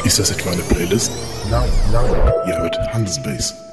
Ist das etwa eine Playlist? Nein. Ihr hört Handelsbase.